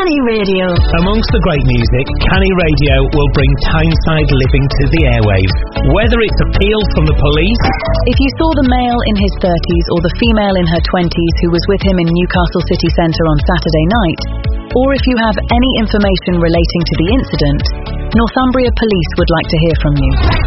Canny Radio. Amongst the great music, Canny Radio will bring Tyneside living to the airwaves. Whether it's appeals from the police... If you saw the male in his 30s or the female in her 20s who was with him in Newcastle city centre on Saturday night, or if you have any information relating to the incident, Northumbria Police would like to hear from you.